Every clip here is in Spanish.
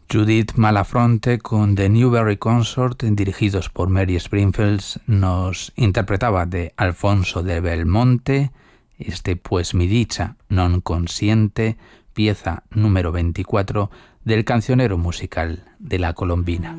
Judith Malafronte con The Newberry Consort, dirigidos por Mary Springfield, nos interpretaba de Alfonso de Belmonte Pues mi dicha non consciente, pieza número 24 del cancionero musical de La Colombina.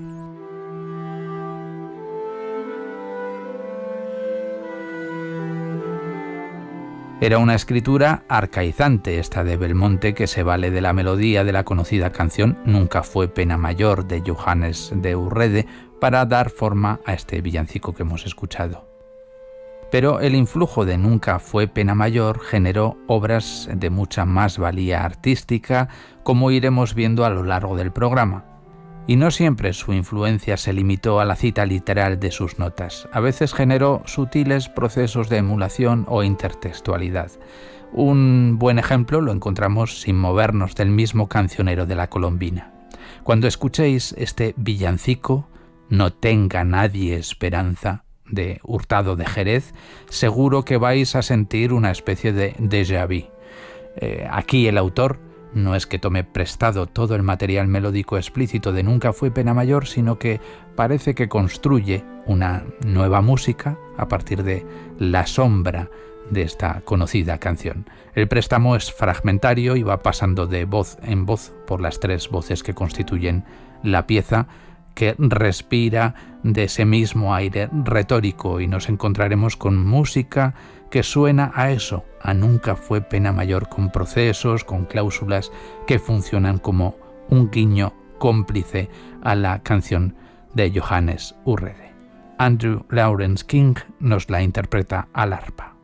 Era una escritura arcaizante esta de Belmonte, que se vale de la melodía de la conocida canción Nunca fue pena mayor de Johannes de Urrede para dar forma a este villancico que hemos escuchado. Pero el influjo de Nunca fue pena mayor generó obras de mucha más valía artística, como iremos viendo a lo largo del programa. Y no siempre su influencia se limitó a la cita literal de sus notas. A veces generó sutiles procesos de emulación o intertextualidad. Un buen ejemplo lo encontramos sin movernos del mismo cancionero de La Colombina. Cuando escuchéis este villancico, No tenga nadie esperanza, de Hurtado de Jerez, seguro que vais a sentir una especie de déjà vu. Aquí el autor no es que tome prestado todo el material melódico explícito de Nunca fue pena mayor, sino que parece que construye una nueva música a partir de la sombra de esta conocida canción. El préstamo es fragmentario y va pasando de voz en voz por las tres voces que constituyen la pieza, que respira de ese mismo aire retórico, y nos encontraremos con música que suena a eso, a Nunca fue pena mayor, con procesos, con cláusulas que funcionan como un guiño cómplice a la canción de Johannes Urrede. Andrew Lawrence King nos la interpreta al arpa.